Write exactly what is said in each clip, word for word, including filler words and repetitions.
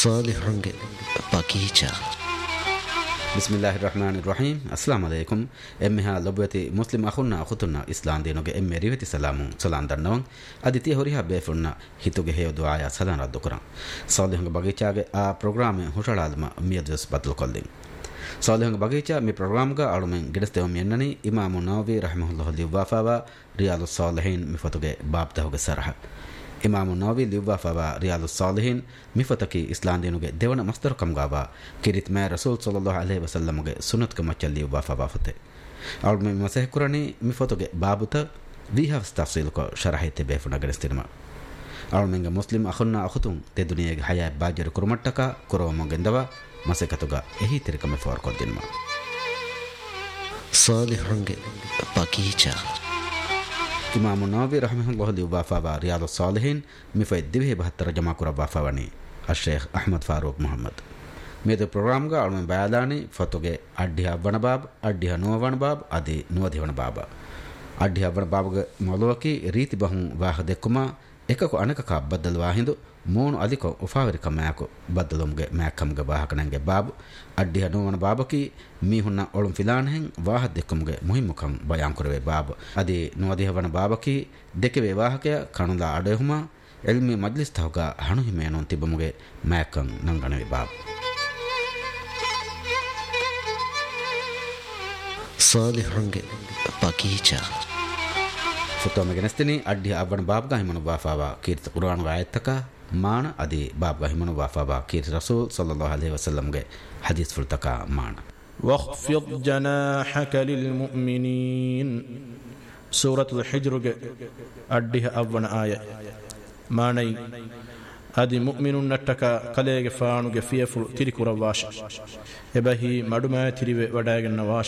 ಸಾಲಿಹಂಗೆ ಬಗೀಚಾ ಬಿಸ್ಮಿಲ್ಲಾಹಿರ್ ರಹಮಾನಿರ್ ರಹೀಮ್ ಅಸ್ಸಲಾಮು ಅಲೈಕುಂ ಎಮ್ಮೆಹ ಲೊಬ್ಬತಿ ಮುಸ್ಲಿಂ ಅಖುನ್ನ ಅಖುತುನ್ನ ಇಸ್ಲಾಂ ದೇನುಗೆ ಎಮ್ಮೆ ರಿವತಿ ಸಲಾಮು ಸಲಾಂ ದನ್ನವಂ ಅದಿತಿ ಹೊರಿಹ ಬೇಫುನ್ನ ಹಿತುಗೆ ಹೇಯದು ಆಯಾ ಸಲಾಂ ರದ್ದು ಕುರಾಂ ಸಾಲಿಹಂಗೆ ಬಗೀಚಾಗೆ ಆ ಪ್ರೋಗ್ರಾಮ್ ಹುಷಳಾಲ್ಮ ಮಿಯದಸ್ ಬದಲು ಕೊಲ್ಲಿಂ ಸಾಲಿಹಂಗೆ ಬಗೀಚಾ ಮಿ ಪ್ರೋಗ್ರಾಮ್ಗ ಆಳುಮೆನ್ ಗಿಡಸ್ತೆವಂ ಎನ್ನನಿ ಇಮಾಮು ನವವಿ ರಹಿಮಹುಲ್ಲಾಹು ಲಿವ್ವಾಫಾವಾ ರಿಯಾಲುಸ್ ಸಾಲಿಹೀನ್ ಮಿಫತುಗೆ ಬಾಬ್ ದಹುಗೆ ಸರಹ ಇಮಾಮು ನವವಿ ಲಿವ್ವಾಫಾವಾ ರಿಯಾಲುಸ್ ಸಾಲಿಹೀನ್ ಮಿಫತಕಿ ಇಸ್ಲಾಂ ದೇನುಗೆ ದೇವನ ಮಸ್ತರ್ ಕಮ್ಗಾವಾ ಕಿರಿತ್ ಮೇ ರಸೂಲ್ ಸಲ್ಲಲ್ಲಾಹು ಅಲೈಹಿ ವಸಲ್ಲಮಗೆ ಸುನ್ನತ್ ಕಮಚ್ಚಲ್ ಲಿವ್ವಾಫಾವಾ ಫತೆ ಆಳುಮೆ ಮಸಹ ಕುರಾನಿ ಮಿಫತುಗೆ ಬಾಬುತ ವಿಹಸ್ ತಫ್ಸೀಲ್ ಕೊ ಶರಹೈತೆ ಬೇಫುನ ಗರಿಸ್ತಿನಮ ಆಳುಮೆಂಗೆ ಮುಸ್ಲಿಂ ಅಖುನ್ನ ಅಖುತುಂ ತೆ ದುನಿಯಾಗೆ ಹಯಾ ಬಾಜರು ಕುರುಮಟ್ಟಕ ಕುರವಮಗೆಂದವ ಮಸಕತುಗ ಎಹಿ ತಿರಕಮೆ ಫಾರ್ ಕೊದ್ದಿನಮ ಸಾಲಿಹಂಗೆ ಬಗೀಚಾ ಇಮಾಮು ನವವಿ ರಹಿಮಹುಲ್ಲಾಹು ಲಿವ್ವಾಫಾವಾ ರಿಯಾಲುಸ್ ಸಾಲಿಹೀನ್ ಮಿಫೈ ದಿವೆ ಬಹತ್ತರ ಜಮಾ ಕುರವಾಫಾವನಿ ಅಶೇಖ್ ಅಹಮದ್ ಫಾರೂಕ್ ಮೊಹಮ್ಮದ್ ಮೇದು ಪ್ರೋಗ್ರಾಮ್ಗ ಆಳುಮೆ ಬಯಾಲಾನಿ ಫತುಗೆ ಅಡ್ಡಿಹ ಅವಣ ಬಾಬ್ ಅಡ್ಡಿಹ ನೋವಣ ಬಾಬ್ ಅದಿ ನೋದಿವಣ ಬಾಬ ಅಡ್ಡಿಹ ಅವಣ ಬಾಬ್ಗೆ ಮೊಲುವಕಿ ರೀತಿ ಬಹು ವಾಹ ದೆಕ್ಕುಮ එකකු අනකක බද්දල්වා හිඳු මූණු අලිකො උෆාවරික මෑකු බද්දලොම්ගේ මෑකම්ගේ වාහකණන්ගේ බාබු අඩ්ඩිහ නොවන බාබකි මීහුන්න ඔළුම් ෆිලානෙන් වාහ දෙක්කම්ගේ මුහිම්මුකම් බයන් කරවේ බාබ අදී නොවදිහ වන බාබකි දෙකේ වාහකය කණුලා අඩෙහුමා එල්මි මජ්ලිස් තවගා හණු හිමේනොන් තිබමුගේ මෑකම් නංගණවේ බාබ ಸಾಲಿಹಂಗೆ ಬಗೀಚಾ ಫುತ್ತೋಮ ಗೆನಸ್ತಿನಿ ಅಡ್ಡಿ ಅವಣ ಬಾಬ್ಗಾ ಹಿಮನು ವಾಫಾವಾ ಕೀರ್ತಿ ಕುರಾನ್ ಆಯತ್ತಕ ಮಾಣ ಅದಿ ಬಾಬ್ಗಾ ಹಿಮನು ವಾಫಾವಾ ಕೀರ್ತಿ ರಸೂಲ್ ಸಲ್ಲಲ್ಲಾಹು ಅಲೈಹಿ ವಸಲ್ಲಂಗೆ ಹದೀಸ್ ಫುಲ್ತಕ ಮಾಣ ವಖ್ಫಿದ್ ಜನಾಹಕ ಲಿಲ್ಮುಮಿನೀನ್ ಸೂರತುಲ್ ಹಿಜ್ರುಗೆ ಅಡ್ಡಿ ಅವಣ ಆಯ ಮಾಣೈ ಅದಿ ಮುಅ್ಮಿನುನ್ ನಟ್ಟಕ ಕಲೆಗೆ ಫಾಣುಗೆ ಫಿಯಫುಲ್ ತಿರಿಕುರ ವಾಶ ಎಬಹಿ ಮಡುಮ ತಿರಿವೆ ವಡಾಗನ್ನ ವಾಶ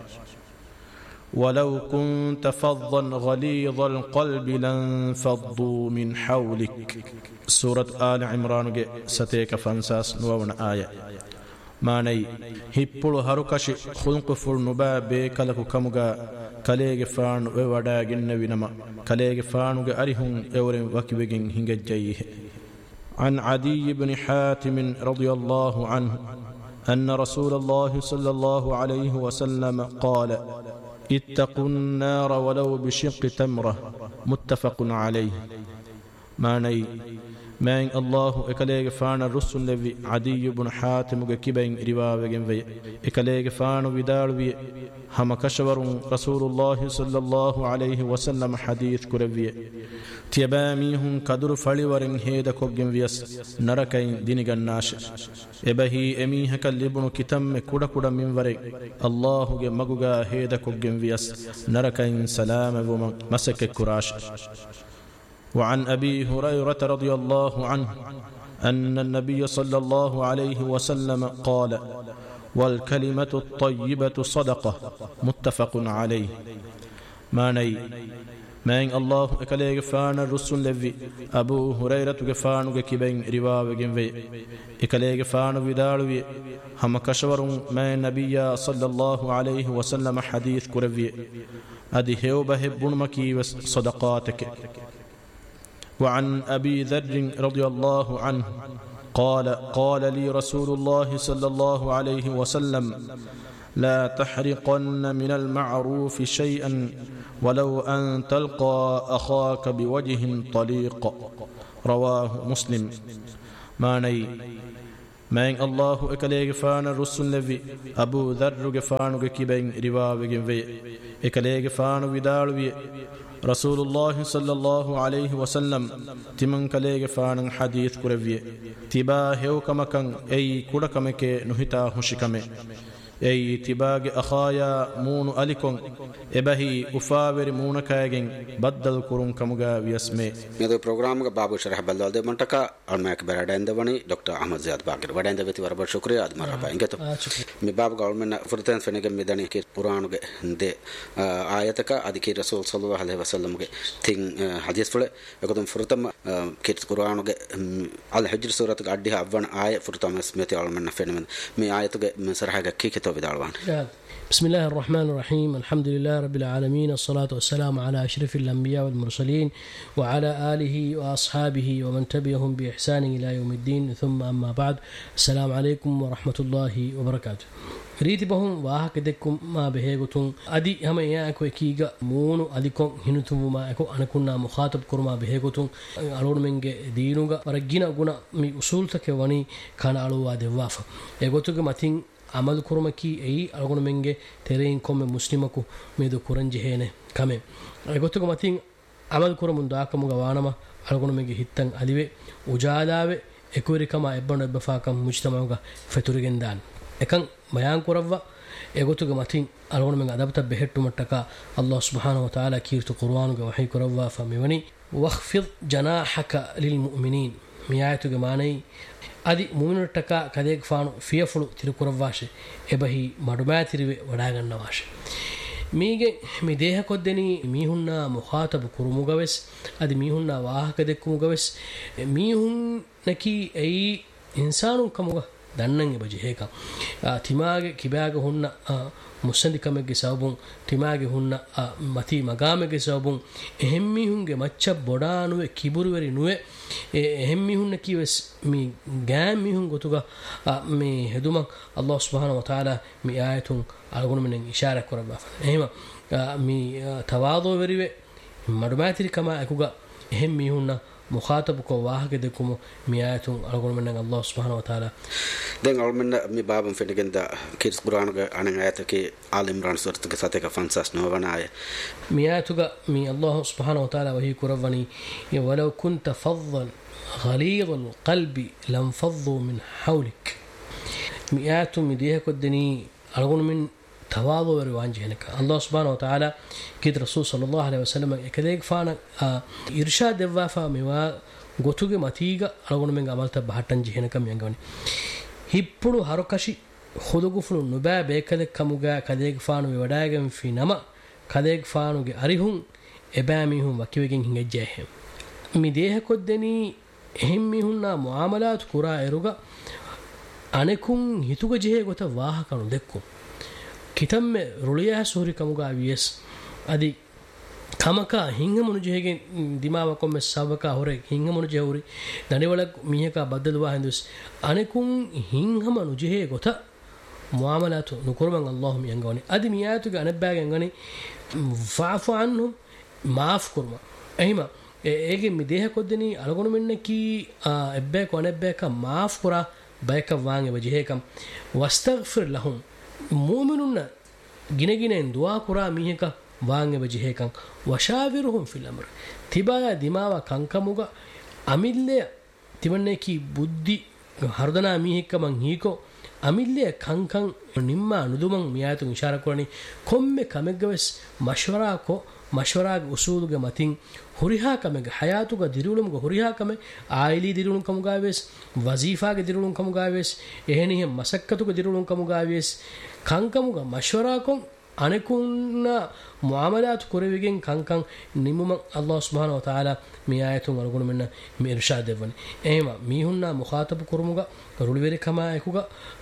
ولو كنت فظا غليظ القلب لانفضوا من حولك سورة آل عمران ستيك فانساس نوون آية ماني هيبولو هاروكاشي خلق فول نبا بكالكو كمغا كاليغ فان وودا جنوي نما كاليغ فانوغ أريهم اورين وكيوغين هنججيه عن عدي بن حاتم رضي الله عنه أن رسول الله صلى الله عليه وسلم قال اتقوا النار ولو بشق تمرة متفق عليه ماني مين الله اكليغ فان الرسل لوي عدي بن حاتم كيبين رواوغن وي اكليغ فان ودالوي هم كشور رسول الله صلى الله عليه وسلم حديث كروي تيباميهم قدر فليورن هيدا كوغن ويس نركين دينغناش ابهي اميها كلبن كتم كودا كودا من وري الله ge maguga heda koggen wias narakain salama wo masake kurash وعن أبي هريرة رضي الله عنه أن النبي صلى الله عليه وسلم قال والكلمة الطيبة صدقة متفق عليه ماني مين الله اكليغ فان الرسول لوي ابو هريره غفان غكيبين رواوغن وي اكليغ فان ودالوي هم كشورون ما نبي صلى الله عليه وسلم حديث كروي ادي هوبه بنمكي صدقاتك وعن ابي ذر رضي الله عنه قال قال لي رسول الله صلى الله عليه وسلم لا تحرقن من المعروف شيئا ولو أن تلقى أخاك بوجه طليق رواه مسلم ماني مين الله اكليغ فان الرسول لوي ابو ذر غفان غكيبين رواوغن وي اكليغ فان ودالوي رسول الله صلى الله عليه وسلم تمن كليغ فان حديث كروي تبا هيو كمكن اي كودكمك نهتا هشكمه اي تباغ اخايا مون اليكون ابهي افاور مونكايگن بدل كورون كمغا ويسمي ميدو پروگرام گ بابو شرح بلال دے منٹکا اور میں اکبر اڈند ونی ڈاکٹر احمد زیاد باقر وڈند وتی وربر شکریہ اد مرحبا انگتو می باب گورنمنٹ فرتن فنگ میدانی کے قران گ دے آیت کا ادکی رسول صلی اللہ علیہ وسلم گ تھنگ حدیث فل اکدم فرتم کے قران گ الحجر سورۃ گ اڈی اون آیت فرتم اسمیت گورنمنٹ فنم می آیت گ سرح گ کی to vidalwan. بسم الله الرحمن الرحيم الحمد لله رب العالمين الصلاة والسلام على أشرف الأنبياء والمرسلين وعلى آله وأصحابه ومن تبعهم بإحسان إلى يوم الدين ثم أما بعد السلام عليكم ورحمة الله وبركاته ರೀತಿ ಬಹುಂ ವಾಹಕ ದೆಕ್ಕುಂ ಮಾ ಬೆಹೇಗುತುಂ ಅದಿ ಹಮ ಯಾಕೋ ಎಕೀಗ ಮೂನು ಅದಿಕೊಂ ಹಿನುತುಮು ಮಾ ಯಾಕೋ ಅನಕುನ್ನ ಮುಖಾತಬ್ ಕುರ್ಮಾ ಬೆಹೇಗುತುಂ ಅಳೋಣ ಮೆಂಗೆ ದೀನುಗ ವರಗಿನ ಗುಣ ಮಿ ಉಸೂಲ್ ತಕೆ ವನಿ ಖಾನ ಅಳುವಾ ದೆವ್ವಾಫ ಎಗೊತುಗೆ ಮತಿಂ ಅಮಲ್ ಕುರ್ಮಕಿ ಎಯಿ ಅಳಗೋಣ ಮೆಂಗೆ ತೆರೆಯಿಂ ಕೊಮ್ಮೆ ಮುಸ್ಲಿಮಕು ಮೇದು ಕುರಂಜಿ ಹೇನೆ ಕಮೆ ಎಗೊತುಗೆ ಮತಿಂ ಅಮಲ್ ಕುರಮುಂ ದಾಕಮುಗ ವಾನಮ ಅಳಗೋಣ ಮೆಂಗೆ ಹಿತ್ತಂ ಅಲಿವೆ ಉಜಾದಾವೆ ಎಕುರಿಕಮ ಎಬ್ಬಂಡ ಎಬ್ಬಫಾಕಂ ಮುಜ್ತಮೌಗ ಫೆತುರಿಗೆಂದಾನ್ එකන් මයන් කරවවා එගොතුග මතින් අලගොන මෙන් අදබත බෙහෙට්ටු මට්ටක අල්ලාහ් සුබ්හානහු වතාලා කීර්තු කුර්ආනුග වහී කරවවා ෆමිවනි වඛ්ෆිද් ජනාහක ලිල් මුමිනීන් මියාතුග මානයි අදි මුමිනුට්ටක කදේක් ෆානු ෆියෆුළු තිරු කරවවාෂේ එබහි මඩුමෑතිරිවේ වඩා ගන්නවාෂේ මීගේ මේ දේහ කොද්දෙනි මීහුන්නා මුඛාතබ කුරුමුගවෙස් අදි මීහුන්නා වාහක දෙක්කුමුගවෙස් මීහුන් නකි එයි ඉන්සානුන් කමුග දන්නන් එබජි හේකම් තිමාගේ කිබෑගේ හුන්න මුස්සන්දි කමගේ සවබුන් තිමාගේ හුන්න මති මගාමගේ සවබුන් එහෙම් මිහුන්ගේ මච්ච බොඩානුවේ කිබුරුවරි නුවේ එහෙම් මිහුන්න කිවස් මේ ගෑම් මිහුන් ගොතුග මේ හෙදුමක් අල්ලාහ් සුබ්හානහු වතාලා මේ ආයතුන් අලගොන මෙන් ඉෂාරා කරනවා එහෙම මේ තවාදෝ වෙරිවේ මඩුමාතිරි කම අකුග එහෙම් මිහුන්න مخاطب کو واہ کے دکم میاتون الگون من اللہ سبحانہ و تعالی den almen mi babam fenegenda kirs qur'an ga anan ayata ke al imran surat ke sate ka fansas no wanaya miatuga mi allah subhanahu wa ta'ala wa hi kurawani walau kunta faddan ghalid alqalb lam faddu min hawlik miatu mi diha kodni algon min tawadu wa riwanjinaka allah subhanahu wa ta'ala kid rasul sallallahu alaihi wasallam ekadek faana irshad devwa mewa gotuge matiga algon men amalta bahatan jihenaka miyangani ಹಿಪ್ಪುಡು ಹರಕಶಿ ಹುದುಗುಫುಳು ನುಬಾ ಬೇಕದೆ ಕಮುಗ ಕದೇಗ ಫಾನುಗೆ ವಡಾಗಂ ಫಿ ನಮ ಕದೇಗ ಫಾನುಗೆ ಅರಿಹುಂ ಎಬಾಮಿಹುಂ ವಕಿವೆಗಿಂ ಹಿಂಗೆಜ್ಜೆ ಮಿ ದೇಹ ಕೊದ್ದೆನಿ ಎಹಿಮ್ಮಿಹುನ್ನ ಮುಆಮಲಾತ್ ಕುರಾ ಎರುಗ ಅನೆಕುಂ ಹಿತುಗ ಜೆಹೆ ಗೊತ ವಾಹಕನು ದೆಕ್ಕು ಕಿತಮ್ಮೆ ರುಳಿಯ ಸೂರಿ ಕಮುಗ ವಿಯಸ್ ಅದಿ ಕಮಕ ಹಿಂಗಮನು ಜೆಹೆಗೆ ದಿಮಾವ ಕೊಮ್ಮೆ ಸಬಕ ಹೊರೆ ಹಿಂಗಮನು ಜೆಹುರಿ ದಣಿವಳ ಮಿಹಕ ಬದ್ದಲುವಾ ಹಿಂದುಸ್ ಅನೆಕುಂ ಹಿಂಗಮನು ಜೆಹೆ ಗೊತ ಮುಆಮಲಾತು ನುಕುರ್ಮನ್ ಅಲ್ಲಾಹು ಮಿಯಂಗವನಿ ಅದಿ ಮಿಯಾತುಗೆ ಅನಬ್ಬಾಗೆ ಅಂಗನಿ ಫಾಫು ಅನ್ಹುಂ ಮಾಫ್ ಕುರ್ಮ ಎಹಿಮ ಏಗೆ ಮಿ ದೇಹ ಕೊದ್ದನಿ ಅಲಗೊನು ಮೆನ್ನ ಕಿ ಎಬ್ಬೆ ಕೊನೆಬ್ಬೆಕ ಮಾಫ್ ಕುರಾ ಬಯಕ ವಾಂಗೆ ವಜೆಹಕಂ ವಸ್ತಗ್ಫಿರ್ ಲಹುಂ ಮುಮಿನುನ್ನ ಗಿನಗಿನೆ ದುಆ ಕುರಾ ಮಿಹಕ ವಾಂಗೆ ವಜಿಹೇಕಂ ವಶಾವಿರುಹುಂ ಫಿಲ್ ಅಮ್ರ್ ತಿಬಾಯ ದಿಮಾವ ಕಂಕಮುಗ ಅಮಿಲ್ಲೆ ತಿವನ್ನೆ ಕಿ ಬುದ್ಧಿ ಹರ್ದನಾ ಮೀಹಿಕ್ಕಮಂ ಹೀಕೋ ಅಮಿಲ್ಲೆ ಕಂಕಂ ನಿಮ್ಮ ಅನುದುಮಂ ಮಿಯಾತು ಇಶಾರಾ ಕೊರನಿ ಕೊಮ್ಮೆ ಕಮೆಗ್ಗವೆಸ್ ಮಶ್ವರಾಕೋ ಮಶ್ವರಾಗ ಉಸೂಲುಗೆ ಮತಿಂ ಹುರಿಹಾ ಕಮೆಗೆ ಹಯಾತುಗ ದಿರುಳುಮುಗ ಹುರಿಹಾ ಕಮೆ ಆಯಿಲಿ ದಿರುಳುಂ ಕಮುಗಾವೆಸ್ ವಜೀಫಾಗೆ ದಿರುಳುಂ ಕಮುಗಾವೆಸ್ ಎಹನಿಹೆ ಮಸಕ್ಕತುಗ ದಿರುಳುಂ ಕಮುಗಾವೆಸ್ ಕಂಕಮುಗ ಮಶ್ವರಾಕೊಂ ಅನೆಕುನ್ನ ಮುಆಮಲಾತ್ ಕುರವಿಗೆನ್ ಕಂಕಂ ನಿಮ್ಮಮ ಅಲ್ಲಾಹ್ ಸುಬ್ಹಾನಹು ವ ತಆಲಾ ಮಿ ಆಯತುನ್ ಅಲಗುಣ ಮೆನ್ನ ಮಿ ಇರ್ಷಾದ್ ದೇವನಿ ಎಹಮ ಮೀಹುನ್ನ ಮುಖಾತಬ್ ಕುರುಮುಗ ರುಳಿವೆರಿ ಕಮ ಎಕುಗ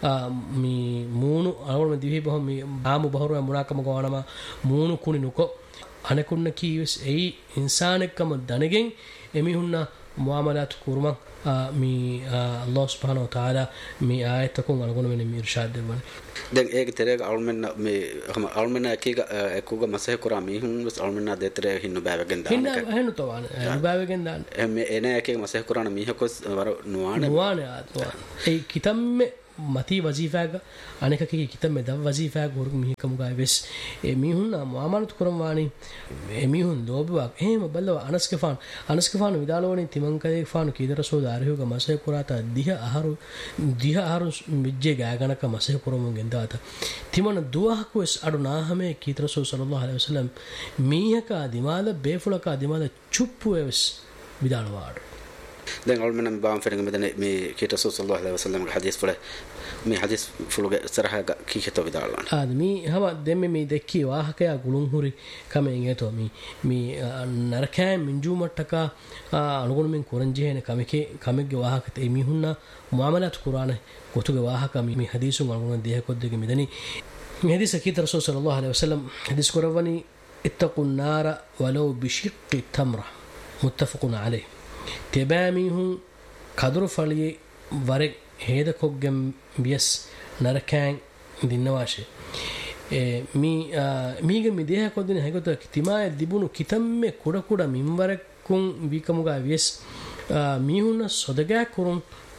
ಮಿ ಮೂನು ಅಲಗುಣ ದಿವಿ ಬಹ ಮಿ ಆಮು ಬಹರು ಮುನಾಕಮ ಗವನಮ ಮೂನು ಕುನಿ ನುಕೊ ಅನೆಕುನ್ನ ಕೀವಿಸ್ ಎಯಿ ಇನ್ಸಾನೆಕ್ಕಮ ದನಗೆನ್ ಎಮಿಹುನ್ನ ಮುಆಮಲಾತ್ ಕುರುಮ mi Allah subhanahu wa ta'ala mi ayatakun algon men mi irshad dewan den ek terega almenna me almenna ekiga ekuga masah kura mi hun almenna de tere hinnu bawagen dan hinna henu towan bawagen dan me ene ekega masah kurana mi hakos war nuwane nuwane atwa ei kitamme mati wazifaga aneka ki kitamme dav wazifaga hurug mi kamuga wes e mi hun muamalat kuramwani e mi hun dobuwa ehema ballawa anaskefan anaskefan vidalawani timankade fanu kidara so darhuga masah kurata diha aharu diha aharu mijje gaganaka masah kuramun gendata timana duwahku wes adu nahame kidara so sallallahu alaihi wasallam mihaka dimala befulaka dimala chuppu wes vidalawadu den almena me baam feringa medane me kita sallallahu alaihi wasallam ga hadith fule me hadith fuluge saraha ga kiketo vidalwan admi hama demme me dekki wahaka ya gulun huri kame ingeto mi mi narakam minjumattaka anugun min kuranji hene kameke kamege wahaka te mi hunna muamalat qur'ana gotuge wahaka mi hadithun anugun deha koddege medani mi hadith kita rasul sallallahu alaihi wasallam hadith kurawani ittaqun nara walau bishiqqi tamra muttafaqun alayh tebamihun kadru faliye ware heda koggem bias narakan dinnawashe mi miige mi deha kodine hegota timaye dibunu kitamme kuda kuda minwarakun bikamuga bias mihunna sodaga kurun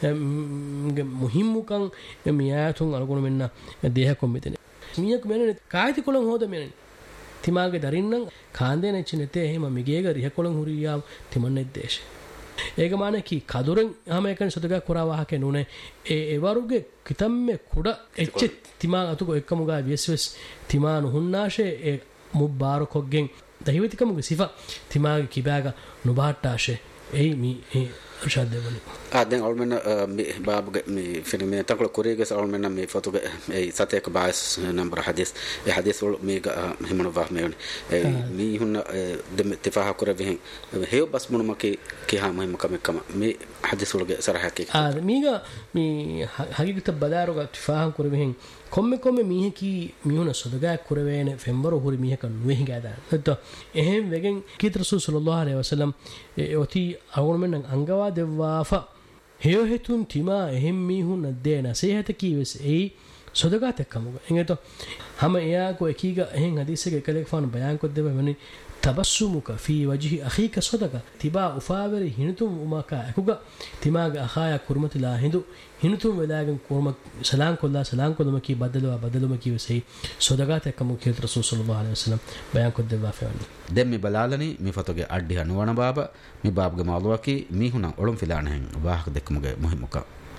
muhimmukan miyatun algonu menna deha kommedene miyak menene kayti kolon hoda menene timaage darinnan kaande nechinete ehema migega riha kolon huriya timanne deshe ega mane ki kaduren hama ekan sodaga kurawa hake nune e ewaruge kitamme kuda ecche tima atugo ekkamuga vsws tima nuhunnashe e mubbaru koggen dahivitikamuge sifa timaage kibaga nubahattashe ei mi arshad devani aden almena mi babuge mi filme taklo kurege almena mi fotoge ei satek baas number hadith e hadith wol mi himano va me mi hunna dem tifaha kurave heyo bas munumake ki ha mahim kame kama mi hadith wolge saraha ke a miga mi hagigta badaruga tifaha kurave komme komme mihe ki mihuna sodaga kuravene fembaru huri mihe kan nuhinga da to ehem wegen kit rasul sallallahu alaihi wasallam oti agun men angawa devwafa heyo hetun tima ehem mihun adena sehata kiwes ei sodaga tekkamuga engeto hama eya ko ekiga ehem hadisege kalek fan bayan ko deba meni tabassumuka fi wajhi akhika sodaga tiba ufaveri hinutum umaka akuga timaga akhaya kurmatila hindu hinutum welagen kurma salam kolla salam koduma ki badalwa badaluma ki wesei sodaga tekkamu ki rasul sallallahu alaihi wasallam bayan ko deba fani demmi balalani mi fotoge addi hanuwana baba mi babge malwaki mi huna olum filana hen wahak dekmuge muhimuka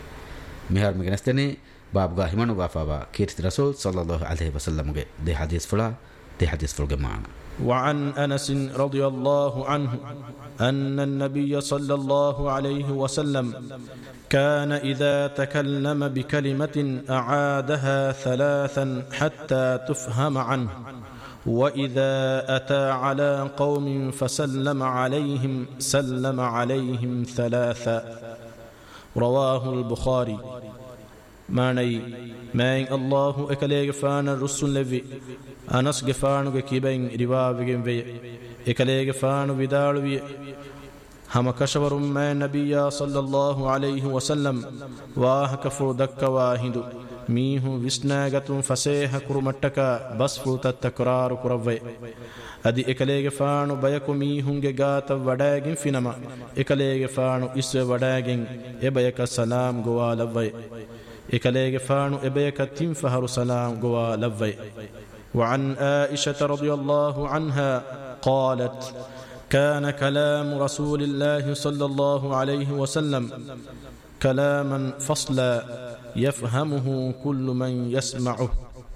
mi har mignesteni babga himanu wafawa ki rasul sallallahu alaihi wasallam ge de hadith fula de hadith fulge maana وعن أنس رضي الله عنه أن النبي صلى الله عليه وسلم كان إذا تكلم بكلمة أعادها ثلاثا حتى تفهم عنه وإذا أتى على قوم فسلم عليهم سلم عليهم ثلاثا رواه البخاري ماني ماين الله اكلي فان الرسول لوي انس غفانو كيبين رواوگين وي اكلي فان ودالوي هم كشورم ما نبي صلى الله عليه وسلم واه كفر دك واحد ميه وسناغتم فسيح كرمتك بس فوت تكرار كروي adi ekalege faanu bayaku mihunge gaata wadagen finama ekalege faanu iswe wadagen ebayaka salam gowa lavai ekalege faanu ebayaka timfaharu salam gowa lavai وعن عائشة رضي الله عنها قالت كان كلام رسول الله صلى الله عليه وسلم كلاما فصلا يفهمه كل من يسمعه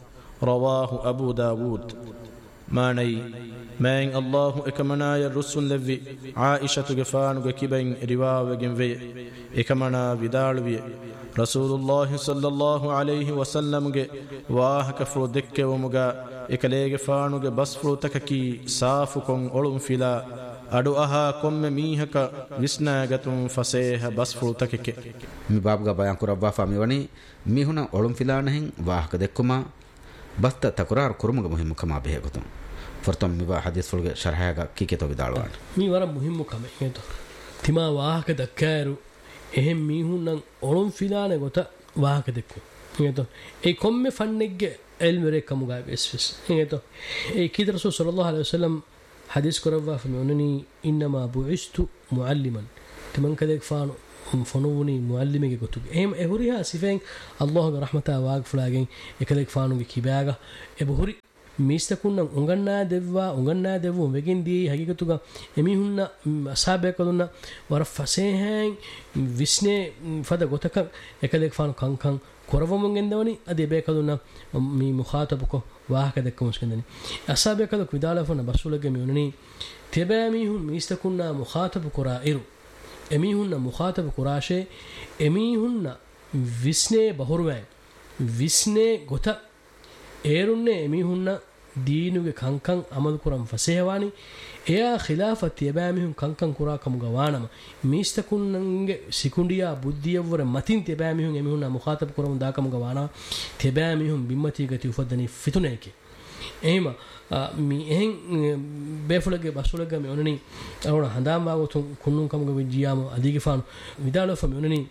رواه أبو داود ماني مين الله اكمنا يا الرسول لوي عائشة غفان غكيبين رواوگن وي اكمنا vidalwi رسول الله صلى الله عليه وسلم ge واه كفرو دكه ومغا ekaleege faanuge basfru takaki saafu kon olum fila adu aha komme mihaka visnagatum faseha basfru takeke mi babga bayan kurabba fami wani mihuna olum fila nahin wahaka dekkuma basta takurar kurumuga muhimmu kama behegotum fortom mi ba hadith fulge sharhaga kiketo vidalwan mi wara muhimmu kama eto tima wahaka dakkaru ehem mihunnan olum fila ne gota wahaka dekku eto e komme fannegge elmere kamuga besfes eto e kid rasul sallallahu alaihi wasallam hadith kurabba fami onani inma bu'istu mualliman timan kadek faanu fonuni muallimege gotuge em ehuriha sifen allah ge rahmata waag fulagen ekadek faanuge kibaga e buhuri mistakunnan unganna devwa unganna devu vegin di hagigatuga emihunna asabe kadunna war fasehen visne fada gotaka ekadek faanu kankan koravumun endawani ade be kadunna mi mukhatabuko waaka dekkum skendani asabe kaduk vidala fona basulage mi unani tebami hun mistakunna mukhatabu qara'iru emihunna mukhatab kurashe emihunna visne bahurwan visne gota erunne emihunna deenuge kankan amal kuram fasehwani eya khilafat yabamihun kankan kura kam gawanama mistakunnange sikundiya buddiyawre matin tebamihun emihunna mukhatab kuram da kam gawana tebamihun bimmati gati ufaddani fituneke ehima mi ehen befulage basulage me onani awna handama gotun kunnun kam ga vijiyamo adige faanu vidalo fami onani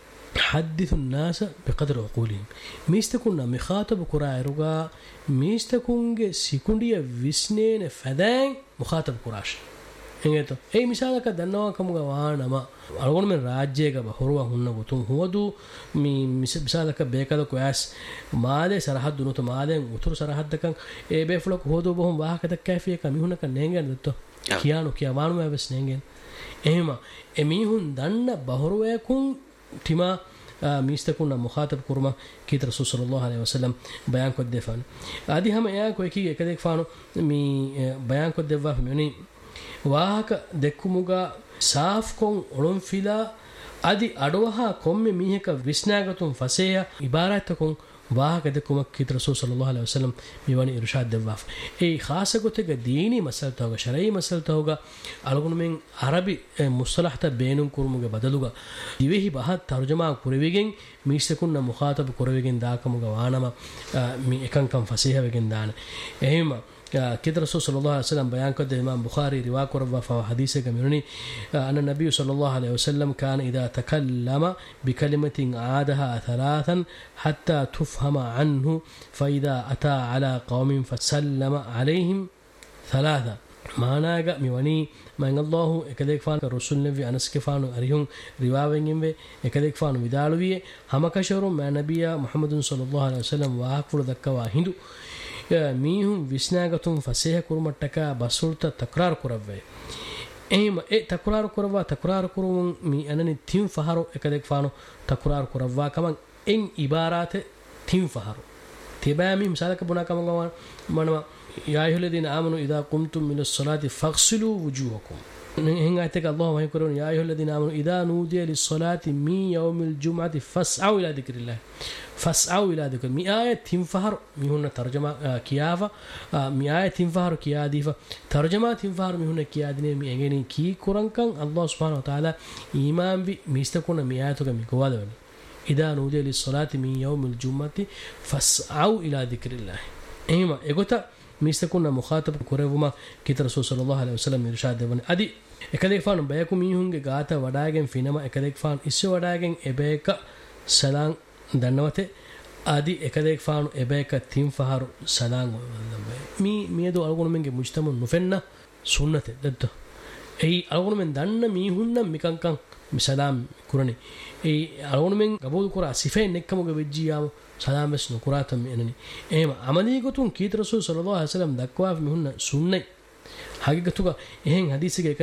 حدث الناس بقدر عقولهم ميستكون مخاطب كرايرغا ميستكونغ سيكونديا ويسنين فدان مخاطب كراش انگيتو اي مثالك دنوا كمغا وانما algon men rajyega bahorwa hunna gotun huwadu mi misalaka bekada koas maade sarahad dunuto maade utur sarahaddakan e befulak hodu bohum wahakada kafiya kamihunaka nengen dotto kiyanu kiyawanu mabes nengen ehma emihun danna bahorwa kun tima mistakuna mukhatab kurma kit rasul sallallahu alaihi wasallam bayan ko defan adi hama ya ko ki ekadek faano mi bayan ko devwa mi wahaka dekkumuga saaf kon olon fila adi adoha komme miheka visnagatun faseya ibaratun wahaka dekkuma kit rasul sallallahu alaihi wasallam mi wani irshad devwa ei khasa gotega deeni masal toga shar'i masal toga algun men arabi mustalah ta beenun kurumuge badaluga divehi bahat tarjuma kurevegen mistakunna mukhatab kurevegen daakamuga wanama mi ekan kam faseha wegen dana ehima كده رسول صلى الله عليه وسلم بيان كده إمام بخاري رواية كربة في حديثه كميرني أن النبي صلى الله عليه وسلم كان إذا تكلم بكلمة عادها ثلاثا حتى تفهم عنه فإذا أتى على قوم فسلم عليهم ثلاثا معناه ميوني ما إن الله إكذب فان الرسول نبي أنس كفانو أريهم رواية إنجيل إكذب فانو بدالوية هم كشروا مع النبي محمد صلى الله عليه وسلم وأكفر ذكوا هندو ميهم විශ්නාගතුන් ෆසේහ කුරුමට්ටක බසුල්ත තක්රාර කරවවේ එහෙම ඒ තක්රාර කරවා තක්රාර කරුම් මි අනනි තින් ෆහරු එකදෙක් ෆානු තක්රාර කරවා කමන් එන් ඉබාරාත තින් ෆහරු තිබෑමි මිසලක බුනා කමන් ගමන මනවා යා අයුහලදීන ආමනු ඉදා කුම්තුම් මිනස් සලාති ෆග්සිලු වුජූහකුම් එහෙන් ආයතක අල්ලාහ් වහී කරන යා අයුහලදීන ආමනු ඉදා නූදිය ලිස් සලාති මි යවමිල් ජුම්අති ෆස්අව් ඉලා දික්රිල්ලාහ් فاسعوا إلى ذكر مي آية تنفهر ميهن ترجمة كيافة مي آية تنفهر كياديفة ترجمة تنفهر ميهن كيادني مي أجني كي كورانكان الله سبحانه وتعالى إيمان بي ميستكون مي آياتك مي قوادوني إذا نودي للصلاة من يوم الجمعة فاسعوا إلى ذكر الله إيما إغوتا ميستكون مخاطب كوريوما كي رسول صلى الله عليه وسلم إرشاد دوني أدي එකදෙක් ෆාන බයකු මීහුන්ගේ ගාත වඩාගෙන් ෆිනම එකදෙක් ෆාන ඉස්ස වඩාගෙන් එබේක සලාන් දන්නවතේ ආදි එකදෙක් ෆානු එබේක තින් ෆහරු සලාන් මී මියදු අල්ගොනමෙන්ගේ මුජ්තමු නුෆෙන්න සුන්නතේ දද්ද ඒ අල්ගොනමෙන් දන්න මීහුන්නම් මිකංකං මිසලාම් කුරණි ඒ අල්ගොනමෙන් ගබෝල් කුරා සිෆෙන් එක්කමුගේ වෙජ්ජියාම සලාම් වෙස් නුකුරාතම් එනනි එහෙම අමදී ගොතුන් කීත රසූල් සල්ලල්ලාහු අලයිහි වසල්ලම් දක්වා මිහුන්න සුන්නයි හගිගතුක එහෙන් හදීසිගේ